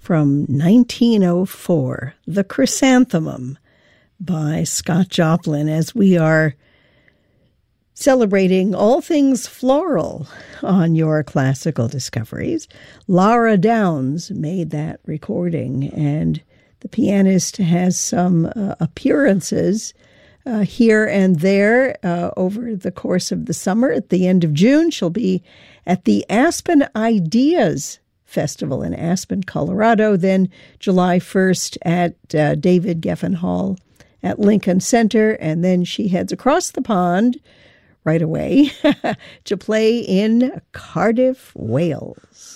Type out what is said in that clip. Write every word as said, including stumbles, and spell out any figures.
from nineteen oh four, The Chrysanthemum by Scott Joplin, as we are celebrating all things floral on your classical discoveries. Laura Downs made that recording, and the pianist has some uh, appearances uh, here and there uh, over the course of the summer. At the end of June, she'll be at the Aspen Ideas Festival in Aspen, Colorado. Then July first at uh, David Geffen Hall at Lincoln Center. And then she heads across the pond right away to play in Cardiff, Wales.